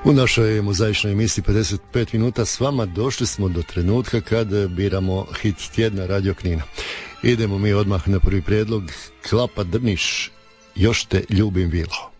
U našoj mozaičnoj emisiji 55 minuta s vama došli smo do trenutka kad biramo hit tjedna Radio Knina. Idemo mi odmah na prvi prijedlog. Klapa Drniš, Još te ljubim Vilo.